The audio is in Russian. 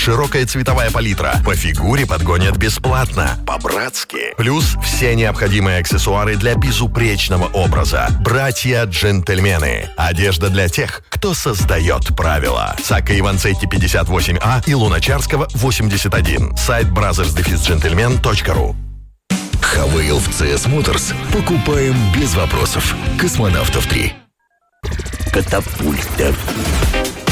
Широкая цветовая палитра. По фигуре подгонят бесплатно. По-братски. Плюс все необходимые аксессуары для безупречного образа. Братья-джентльмены. Одежда для тех, кто создает правила. Сакка Иванцетти 58А и Луначарского 81. Сайт brothers-gentlemen.ru. Хавейл в CS Motors покупаем без вопросов. Космонавтов 3. Катапульта.